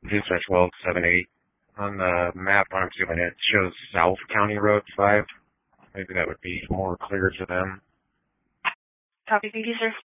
Dispatch 1278. On the map when I'm doing it, it shows South County Road 5. Maybe that would be more clear to them. Copy, thank you, sir.